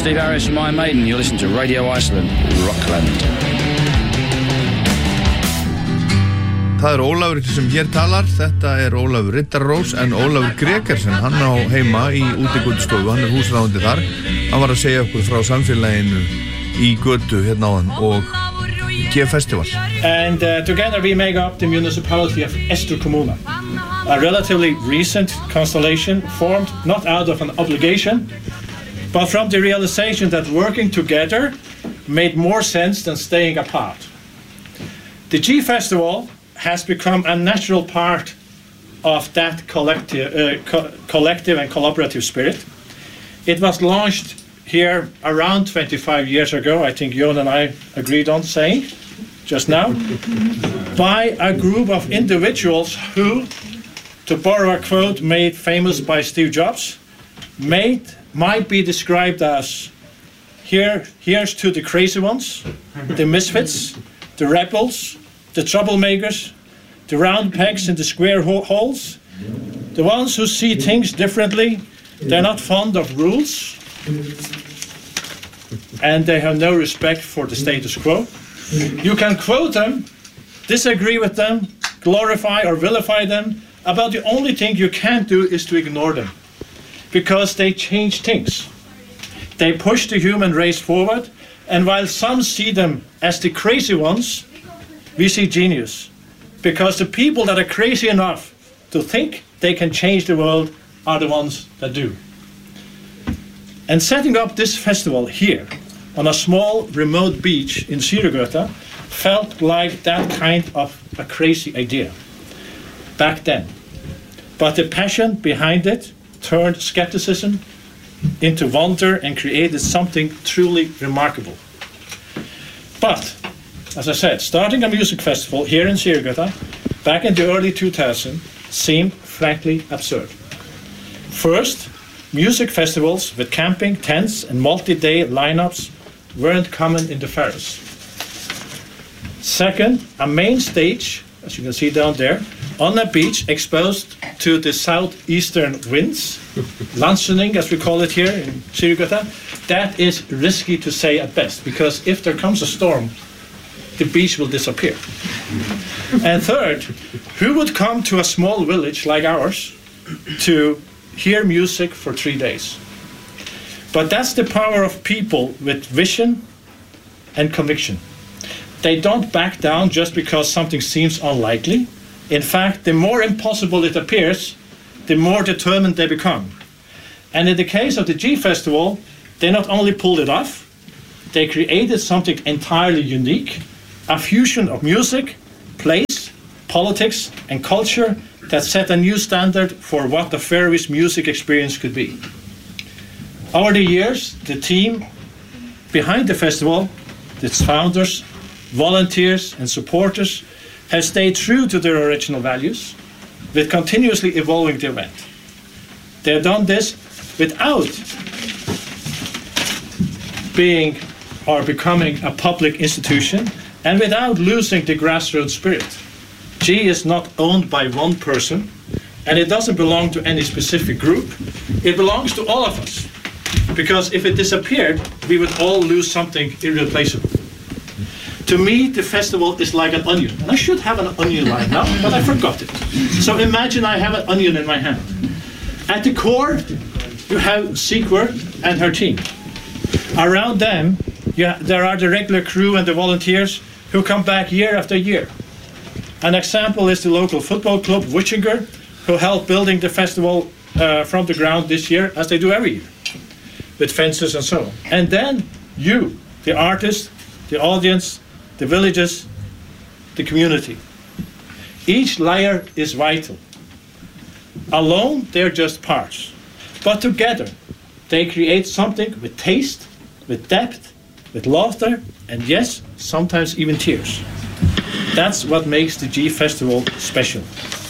Steve Harris from Iron Maiden. You're listening to Radio Iceland, Rockland. Það Ólafur sem hér talar, þetta Ólafur Riddarrós, en Ólafur Gregersen, hann á heima í útigötustofu, hann húsráðandi þar. Hann var að segja okkur frá samfélaginu í götu hérna áðan og G-festival. And together we make up the municipality of Estur Kommuna, a relatively recent constellation formed not out of an obligation, but from the realization that working together made more sense than staying apart. The G-festival has become a natural part of that collective and collaborative spirit. It was launched here around 25 years ago, I think Jon and I agreed on saying just now, by a group of individuals who, to borrow a quote made famous by Steve Jobs, might be described as, here's to the crazy ones, the misfits, the rebels, the troublemakers, the round pegs in the square holes, the ones who see things differently. They're not fond of rules, and they have no respect for the status quo. You can quote them, disagree with them, glorify or vilify them, about the only thing you can't do is to ignore them, because they change things. They push the human race forward, and while some see them as the crazy ones, we see genius, because the people that are crazy enough to think they can change the world are the ones that do. And setting up this festival here on a small remote beach in Sýrugöta felt like that kind of a crazy idea back then. But the passion behind it turned skepticism into wonder and created something truly remarkable. But as I said, starting a music festival here in Sýrugöta back in the early 2000s seemed frankly absurd. First, music festivals with camping, tents and multi-day lineups weren't common in the Faroes. Second, a main stage, as you can see down there, on a beach exposed to the southeastern winds, landsunning as we call it here in Sýrugöta, that is risky to say at best, because if there comes a storm, the beach will disappear. And third, who would come to a small village like ours to hear music for 3 days? But that's the power of people with vision and conviction. They don't back down just because something seems unlikely. In fact, the more impossible it appears, the more determined they become. And in the case of the G-Festival, they not only pulled it off, they created something entirely unique, a fusion of music, place, politics, and culture that set a new standard for what the Faroese music experience could be. Over the years, the team behind the festival, its founders, volunteers, and supporters, have stayed true to their original values, with continuously evolving the event. They have done this without being or becoming a public institution, and without losing the grassroots spirit. G is not owned by one person, and it doesn't belong to any specific group. It belongs to all of us, because if it disappeared, we would all lose something irreplaceable. To me, the festival is like an onion, and I should have an onion right now, but I forgot it. So imagine I have an onion in my hand. At the core, you have Sigvör and her team. Around them, there are the regular crew and the volunteers who come back year after year. An example is the local football club, Víkingur, who helped building the festival from the ground this year, as they do every year, with fences and so on. And then you, the artist, the audience, the villages, the community. Each layer is vital. Alone, they're just parts. But together, they create something with taste, with depth, with laughter, and yes, sometimes even tears. That's what makes the G Festival special.